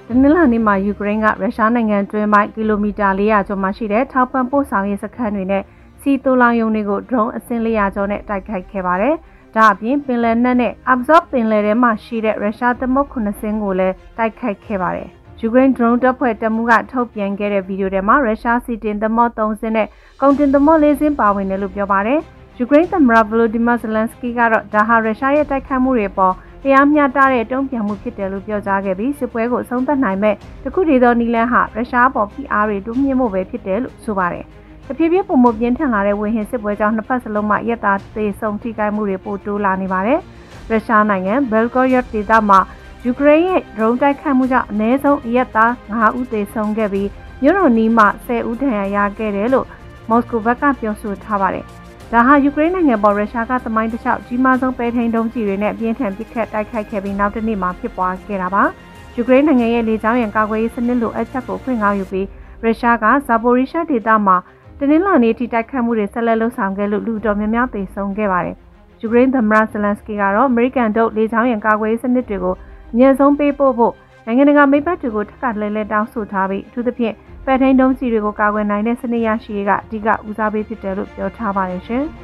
တနင်္လာနေ့မှာယူကရိန်းကရုရှားနိုင်ငံတွင်းပိုင်းကီလိုမီတာ400ကျော်မှရှိတဲ့ထောက်ပံ့ပို့ဆောင်ရေးစခန်းတွေနဲ့စီတိုလောင်ယုံတွေကိုဒရုန်းအစင်း400ကျော်နဲ့တိုက်ခိုက်ခဲ့ပါတယ်။ဒါအပြင်ပင်လယ်နက်နဲ့ Azov ပင်လယ်ထဲမှာရှိတဲ့ရုရှားသမုတ်9စင်းကိုလည်းတိုက်ခိုက်ခဲ့ပါတယ်။ယူကရိန်းဒရုန်းတပ်ဖွဲ့တပ်မှူးကထုတ်ပြန်ခဲ့တဲ့ဗီဒီယိုထဲမှာရုရှားစီတင်သမုတ်3စင်းနဲ့ကုန်တင်သမုတ်4စင်းပါဝင်တယ်လို့ပြောပါတယ်။ယူကရိန်းသမ္မတ Volodymyr Zelensky ကတော့ဒါဟာရုရှားရဲ့တိုက်ခိုက်မှုတွေပေါ်တရားမျှတတဲ့တုံ့ပြန်မှုဖြစ်တယ်လို့ပြောကြားခဲ့ပြီးစစ်ပွဲကိုဆုံးသက်နိုင်မဲ့တခုတည်းသောနည်းလမ်းဟာရုရှားပေါ်ဖိအားတွေတိုးမြင့်မှုပဲဖြစ်တယ်လို့ဆိုပါတယ်။တဖြည်းဖြည်းပုံမပြင်းထန်လာတဲ့ဝေဟင်စစ်ပွဲကြောင့်နှစ်ဖက်စလုံးမှာရက်သားသေဆုံးထိခိုက်မှုတွေပိုတိုးလာနေပါတယ်။ရုရှားနိုင်ငံဘယ်လ်ဂိုယက်ဒေသမှာယူကရိန်းရဲ့ဒရုန်းတိုက်ခိုက်မှုကြောင့်အနည်းဆုံးရက်သား9ဦးသေဆုံးခဲ့ပြီးမြို့တော်နီးမှာ10ဦးဒဏ်ရာရခဲ့တယ်လို့မော်စကိုဘက်ကပြောဆိုထားပါတယ်။ဒါဟာယူကရိန်းနိုင်ငံပေါ်ရုရှားကသမိုင်းတစ်လျှောက်ကြီးမားဆုံးပဲထိန်းဒုံးကျည်တွေနဲ့ပြင်းထန်ပစ်ခတ်တိုက်ခိုက်ခဲ့ပြီးနောက်တစ်နေ့မှာဖြစ်ပွားခဲ့တာပါ။ယူကရိန်းနိုင်ငံရဲ့လေကြောင်းရန်ကာကွယ်ရေးစနစ်လိုအပ်ချက်ကိုဖွင့်ကားယူပြီးရုရှားကဇာပိုရီရှားဒေသမှာတနင်္လာနေ့ထိတိုက်ခိုက်မှုတွေဆက်လက်လှုပ်ဆောင်ခဲ့လို့လူတော်များများသေဆုံးခဲ့ပါတယ်။ယူကရိန်းသမ္မတဇလန်စကီကတော့အမေရိကန်တို့လေကြောင်းရန်ကာကွယ်ရေးစနစ်တွေကိုအမြင့်ဆုံးပေးပို့ဖို့နိုင်ငံတကာမိတ်ဘက်တွေကိုထပ်ကလဲတောင်းဆိုထားပြီးအထူးသဖြင့်ပဲထိန်းဒုံးကျည်တွေကိုကာကွယ်နိုင်တဲ့စနစ်ရရှိရေးကအဓိကဦးစားပေးဖြစ်တယ်လို့ပြောထားပါတယ်ရှင်။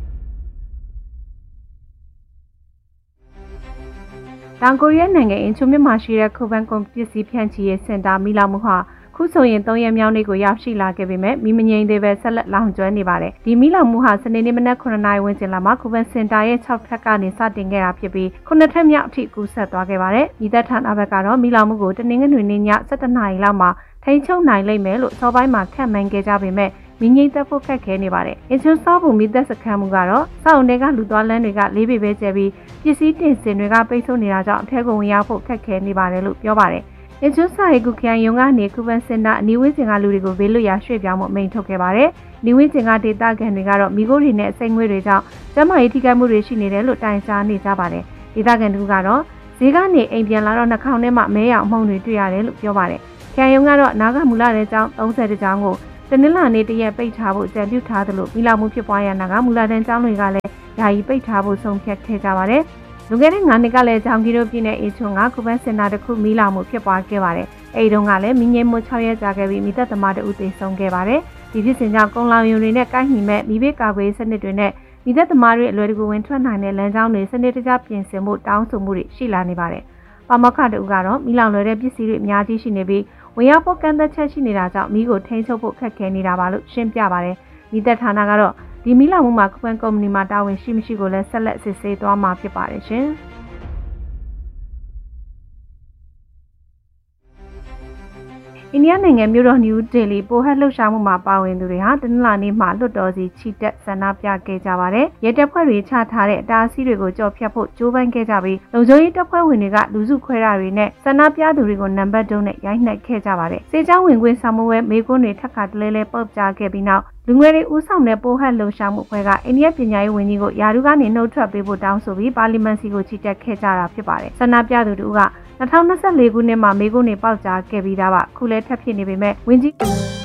တောင်ကိုရီးယားနိုင်ငံအင်ချူမြစ်မှာရှိတဲ့ခိုဘန်ကွန်ပစ္စည်းဖြန့်ချီရေးစင်တာမိလောင်မှုဟာခုဆိုရင်3ရက်မြောက်နေ့ကိုရောက်ရှိလာခဲ့ပေမဲ့မိမငြိမ်သေးပဲဆက်လက်လောင်ကျွမ်းနေပါတယ်။ဒီမိလောင်မှုဟာစနေနေ့မနက်9နာရီဝန်းကျင်လောက်မှာခိုဘန်စင်တာရဲ့6ထပ်ကနေစတင်ခဲ့တာဖြစ်ပြီး9ထပ်မြောက်အထိကူးဆက်သွားခဲ့ပါတယ်။မိသက်ဌာနဘက်ကတော့မိလောင်မှုကိုတနင်္ဂနွေနေ့ည7:00နာရီလောက်မှာထိန်းချုပ်နိုင်လိမ့်မယ်လို့စောပိုင်းမှာခန့်မှန်းခဲ့ကြပေမဲ့မိငိမ့်သက်ဖို့ခက်ခဲနေပါတယ်။အင်ချွန်းစောဘူးမိသက်စခန်းမှုကတော့စောက်အုံတွေကလူသွားလမ်းတွေက၄ပေပဲကျပြီးပစ္စည်းတင်စင်တွေကပိတ်ဆို့နေတာကြောင့်အထက်ကိုဝင်ရောက်ဖို့ခက်ခဲနေပါတယ်လို့ပြောပါတယ်။အင်ချွန်းစာရေးကုခရိုင်ရုံးကနေကူပန်စင်တာအနီးဝန်းကျင်ကလူတွေကိုဘေးလွတ်ရာရွှေ့ပြောင်းမှုအမိန့်ထုတ်ခဲ့ပါတယ်။ဒီဝန်းကျင်ကဒေသခံတွေကတော့မိခိုးတွေနဲ့အစိမ့်ငွေတွေကြောင့်ကျန်းမာရေးထိခိုက်မှုတွေရှိနေတယ်လို့တိုင်ကြားနေကြပါတယ်။ဒေသခံတို့ကတော့ဈေးကနေအိမ်ပြန်လာတော့နှာခေါင်းထဲမှာမဲရောင်အမှုန့်တွေတွေ့ရတယ်လို့ပြောပါတယ်။ခရိုင်ရုံးကတော့နာဂမူလတဲ့ကျောင်း30ကျောင်းကိုတနင်္လာနေ့တရက်ပိတ်ထားဖို့ကြံပြုထားသလိုမိလောင်မှုဖြစ်ပွားရနာကမူလတန်းကျောင်းတွေကလည်းယာယီပိတ်ထားဖို့ဆုံးဖြတ်ခဲ့ကြပါတယ်။လွန်ခဲ့တဲ့9နှစ်ကလည်းကျောင်းကြီးတို့ပြည်နယ်အေချွန်ကကုပန်းစင်တာတစ်ခုမိလောင်မှုဖြစ်ပွားခဲ့ပါတယ်။အဲဒီတုန်းကလည်းမိငိမ့်မှု6ရက်ကြာခဲ့ပြီးမိသက်သမားတို့သေဆုံးခဲ့ပါတယ်။ဒီဖြစ်စဉ်ကြောင့်ကုန်းလောင်ယုံတွေနဲ့ကိုက်ညီမဲ့မိဘကာကွယ်စနစ်တွေနဲ့မိသက်သမားတွေအလွယ်တကူဝင်ထွက်နိုင်တဲ့လမ်းကြောင်းတွေစနစ်တကျပြင်ဆင်မှုတောင်းဆိုမှုတွေရှိလာနေပါတယ်။ပါမောက္ခတို့ကတော့မိလောင်လွယ်တဲ့ပစ္စည်းတွေအများကြီးရှိနေပြီးဝင်ရောက်ဖို့ကန့်သက်ချက်ရှိနေတာကြောင့်မိကိုထိန်းချုပ်ဖို့ခက်ခဲနေတာပါလို့ရှင်းပြပါတယ်။မိသက်ဌာနကတော့ဒီမိလောင်မှုမှာကွန်ကုမ္ပဏီမှာတာဝန်ရှိမရှိကိုလည်းဆက်လက်စစ်ဆေးသွားမှာဖြစ်ပါတယ်ရှင်။အိန္ဒိယနိုင်ငံမြို့တော်နယူးဒေလီပိုဟက်လှုပ်ရှားမှုမှာပါဝင်သူတွေဟာတနင်္လာနေ့မှာလွတ်တော်စီချီတက်ဆန္ဒပြခဲ့ကြပါတယ်။ရဲတပ်ဖွဲ့တွေချထားတဲ့အတားအဆီးတွေကိုကြော်ဖြတ်ဖို့ကြိုးပမ်းခဲ့ကြပြီးလုံခြုံရေးတပ်ဖွဲ့ဝင်တွေကလူစုခွဲတာတွေနဲ့ဆန္ဒပြသူတွေကိုနံပါတ်တုံးနဲ့ရိုက်နှက်ခဲ့ကြပါတယ်။စေချောင်းဝင်ခွင့်ဆောင်မှုဝဲမေကွန်းတွေထပ်ခါတလဲလဲပုတ်ပြခဲ့ပြီးနောက်လူငယ်တွေဦးဆောင်တဲ့ပိုဟက်လှုပ်ရှားမှုအဖွဲ့ကအိန္ဒိယပညာရေးဝန်ကြီးကိုယာရုကနေနှုတ်ထွက်ပေးဖို့တောင်းဆိုပြီးပါလီမန်စီကိုချီတက်ခဲ့ကြတာဖြစ်ပါတယ်။ဆန္ဒပြသူတို့က2024ခုနှစ်မှာမေကွန်းတွေပေါက်ကြားခဲ့ပြီးသားပါခုလဲထပ်ဖြစ်နေပေမဲ့ဝန်ကြီး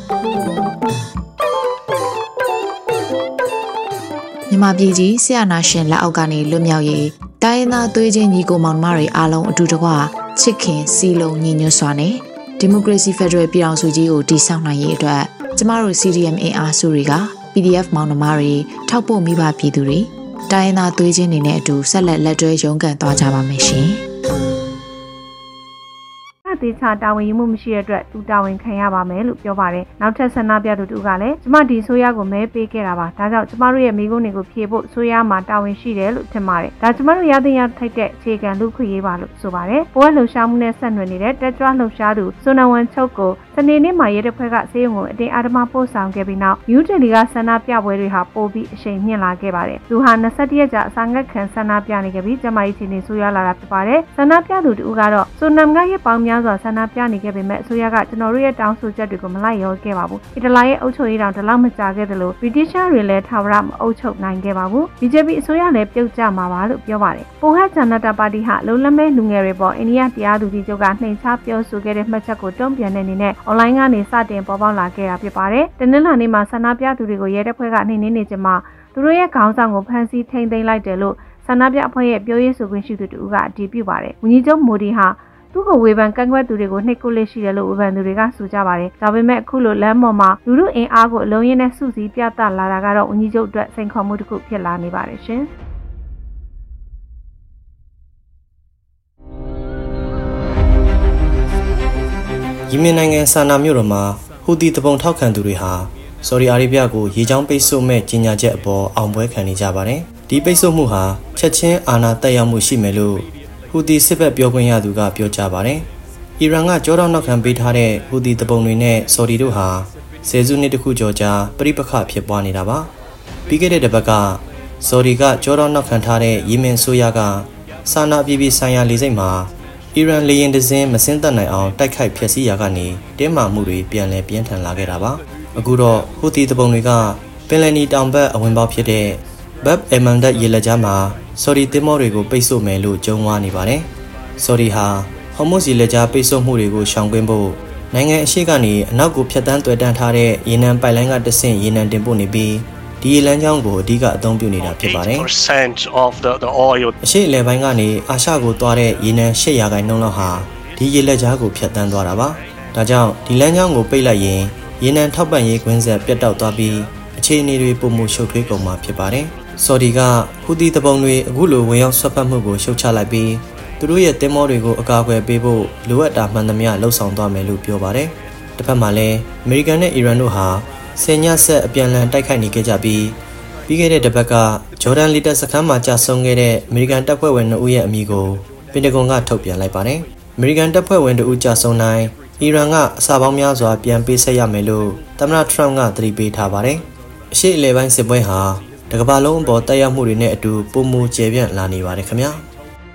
မြန်မာပြည်ကြီးဆရာနာရှင်လက်အောက်ကနေလွတ်မြောက်ရေးတိုင်းရင်းသားသွေးချင်းညီကိုမောင်နှမတွေအားလုံးအတူတကွချစ်ခင်စီလုံးညီညွတ်စွာနဲ့ဒီမိုကရေစီဖက်ဒရယ်ပြည်ထောင်စုကြီးကိုတည်ဆောက်နိုင်ရေးအတွက်ကျမတို့ CDM အင်အားစုတွေက PDF မောင်နှမတွေထောက်ပို့မိဘပြည်သူတွေတိုင်းရင်းသားသွေးချင်းတွေနဲ့အတူဆက်လက်တွဲရုန်းကန်သွားကြပါမယ်ရှင်။တေချာတာဝန်ယူမှုမရှိတဲ့အတွက်သူတာဝန်ခံရပါမယ်လို့ပြောပါတယ်။နောက်ထပ်ဆန္ဒပြသူတို့ကလည်းကျမဒီဆိုရကိုမဲပေးခဲ့တာပါ။ဒါကြောင့်ကျမတို့ရဲ့မိကုန်းတွေကိုဖြေဖို့ဆိုရမှာတာဝန်ရှိတယ်လို့ထင်ပါတယ်။ဒါကျမတို့ရတဲ့ရထိုက်တဲ့အခြေခံလူခွင့်ရေးပါလို့ဆိုပါတယ်။ဘဝလှုပ်ရှားမှုနဲ့ဆက်နွယ်နေတဲ့တက်ကြွလှုပ်ရှားသူစွန်နဝန်ချုပ်ကိုစနေနေ့မှာရဲတပ်ဖွဲ့ကဆေးရုံကိုအတင်းအဓမ္မပို့ဆောင်ခဲ့ပြီးနောက်ယူတယ်လီကဆန္ဒပြပွဲတွေဟာပိုပြီးအရှိန်မြင့်လာခဲ့ပါတယ်။သူဟာ21ရက်ကြာအစာငတ်ခံဆန္ဒပြနေခဲ့ပြီးကျမကြီးချင်းနေဆိုရလာတာဖြစ်ပါတယ်။ဆန္ဒပြသူတို့ကတော့စွန်နမ်ကရဲ့ပေါင်းများစွာဆန္ဒပြနေခဲ့ပေမဲ့အစိုးရကကျွန်တော်တို့ရဲ့တောင်းဆိုချက်တွေကိုမလိုက်ရောခဲ့ပါဘူး။အီတလီရဲ့အုပ်ချုပ်ရေးတောင်ဒီလောက်မကြာခဲ့သလိုဗြိတိရှတွေလည်းထာဝရမအုပ်ချုပ်နိုင်ခဲ့ပါဘူး။ BJP အစိုးရလည်းပြုတ်ကျမှာပါလို့ပြောပါတယ်။ပိုဟက်ဂျန်နတာပါတီဟာလုံလက်မဲလူငယ်တွေပေါ်အိန္ဒိယတရားသူကြီးချုပ်ကနှိမ်ချပြောဆိုခဲ့တဲ့မှတ်ချက်ကိုတုံ့ပြန်တဲ့အနေနဲ့အွန်လိုင်းကနေစတင်ပေါ်ပေါက်လာခဲ့တာဖြစ်ပါတယ်။တနင်္လာနေ့မှာဆန္ဒပြသူတွေကိုရဲတပ်ဖွဲ့ကနှိမ်နင်းနေကြမှာသူတို့ရဲ့ခေါင်းဆောင်ကိုဖမ်းဆီးထိန်းသိမ်းလိုက်တယ်လို့ဆန္ဒပြအဖွဲ့ရဲ့ပြောရေးဆိုခွင့်ရှိသူတို့ကအတည်ပြုပါတယ်။ဝန်ကြီးချုပ်မိုဒီဟာသူ့ကိုဝေဖန်ကန့်ကွက်သူတွေကိုနှိပ်ကွပ်လက်ရှိတယ်လို့ဝေဖန်သူတွေကဆိုကြပါတယ်ဒါပေမဲ့အခုလိုလမ်းပေါ်မှာလူထုအင်အားကိုအလုံးရင်းနဲ့စုစည်းပြသလာတာကတော့ဝန်ကြီးချုပ်အတွက်စိန်ခေါ်မှုတစ်ခုဖြစ်လာနေပါတယ်ရှင်ယီမင်နိုင်ငံဆာနာမြို့တော်မှာဟူသီတပုံထောက်ခံသူတွေဟာဆော်ဒီအာရေဗျကိုရေကြောင်းပိတ်ဆို့မဲ့ကြေညာချက်အပေါ်အောင်ပွဲခံနေကြပါတယ်။ဒီပိတ်ဆို့မှုဟာချက်ချင်းအာဏာတက်ရောက်မှုရှိမယ်လို့ဟူသီစစ်ဘက်ပြောခွင့်ရသူကပြောကြားပါတယ်။အီရန်ကကြောတောက်နောက်ခံပေးထားတဲ့ဟူသီတပုံတွေနဲ့ဆော်ဒီတို့ဟာဆယ်စုနှစ်တခုကျော်ကြာပြိပခဖြစ်ပွားနေတာပါ။ပြီးခဲ့တဲ့တစ်ပတ်ကဆော်ဒီကကြောတောက်နောက်ခံထားတဲ့ယီမင်ဆိုရကဆာနာပြည်ပြည်ဆိုင်ရာလေဆိပ်မှာအီရန်လေယာဉ်တစ်စင်းမဆင်းသက်နိုင်အောင်တိုက်ခိုက်ဖျက်ဆီးရာကနေတင်းမာမှုတွေပြန်လည်ပြင်းထန်လာခဲ့တာပါအခုတော့ဟူသီတပုံတွေကပင်လယ်နီတောင်ဘက်အဝင်ပေါက်ဖြစ်တဲ့ဘတ်အမန်ဒတ်ရေလက်ကြားမှာဆော်ဒီသင်္ဘောတွေကိုပိတ်ဆို့မယ်လို့ကြုံဝါနေပါတယ်ဆော်ဒီဟာဟော်မုတ်စီလက်ကြားပိတ်ဆို့မှုတွေကိုရှောင်ကွင်းဖို့နိုင်ငံအရှေ့ကနေအနောက်ကိုဖျက်ဆီးတွေ့တန်းထားတဲ့ရေနံပိုက်လိုင်းကတဆင့်ရေနံတင်ပို့နေပြီးဒီရေလမ်းကြောင်းကိုအဓိကအသုံးပြုနေတာဖြစ်ပါတယ်။ အရှေ့အလယ်ပိုင်းကနေအာရှကိုသွားတဲ့ရေနံ8%လောက်ဟာဒီရေလက်ကြားကိုဖျက်ဆီးသွားတာပါ။ဒါကြောင့်ဒီလမ်းကြောင်းကိုပိတ်လိုက်ရင်ရေနံထောက်ပံ့ရေးကွင်းဆက်ပြတ်တောက်သွားပြီးအခြေအနေတွေပုံမှုရှုပ်ထွေးကုန်မှာဖြစ်ပါတယ်။ဆော်ဒီကဟူသီတပုံတွေအခုလိုဝင်ရောက်ဆွတ်ဖက်မှုကိုရှုတ်ချလိုက်ပြီးသူတို့ရဲ့တင်မောတွေကိုအကာအကွယ်ပေးဖို့လိုအပ်တာမှန်သမျှလှုံ့ဆော်သွားမယ်လို့ပြောပါတယ်။တစ်ဖက်မှာလည်းအမေရိကန်နဲ့အီရန်တို့ဟာဆယ်ညဆက်အပြန်အလှန်တိုက်ခိုက်နေကြပြီးခဲ့တဲ့တစ်ပတ်ကဂျော်ဒန်လီတပ်စခန်းမှာကြာဆုံးခဲ့တဲ့အမေရိကန်တပ်ဖွဲ့ဝင်2ဦးရဲ့အမည်ကိုပင်တဂွန်ကထုတ်ပြန်လိုက်ပါတယ်။အမေရိကန်တပ်ဖွဲ့ဝင်2ဦးကြာဆုံးတိုင်းအီရန်ကအစာပေါင်းများစွာပြန်ပေးဆက်ရမယ်လို့သမ္မတထရမ့်ကသတိပေးထားပါတယ်။အရှေ့အလယ်ပိုင်းစစ်ပွဲဟာတကမ္ဘာလုံးအပေါ်တက်ရောက်မှုတွေနဲ့အတူပုံမူကျယ်ပြန့်လာနေပါတယ်ခင်ဗျာ။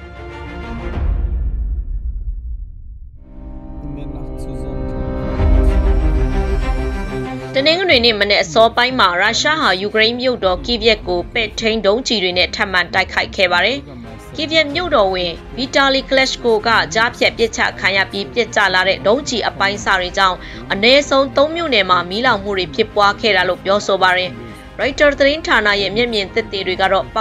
တနင်္ဂနွေနေ့မနေ့အစောပိုင်းမှာရုရှားဟာယူကရိန်းမြို့တော်ကီဗက်ကိုပဲ့ထိန်းဒုံးကျည်တွေနဲ့ထပ်မံတိုက်ခိုက်ခဲ့ပါတယ်။ကီဗက်မြို့တော်ဝင်ဗီတာလီကလက်ရှ်ကိုကကြားဖြတ်ပစ်ချခံရပြီးပြစ်ကျလာတဲ့ဒုံးကျည်အပိုင်းစာတွေကြောင့်အနည်းဆုံး3မြို့နယ်မှာမီးလောင်မှုတွေဖြစ်ပွားခဲ့တာလို့ပြောဆိုပါတယ်။ Reuters သတင်းဌာနရဲ့မျက်မြင်သက်သေတွေကတော့